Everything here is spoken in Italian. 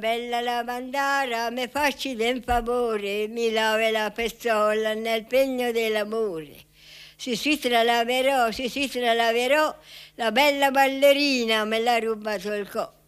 Bella lavandara, mi facci un favore, mi lavi la pistola nel pegno dell'amore. Si tralaverò, la bella ballerina me l'ha rubato il co'.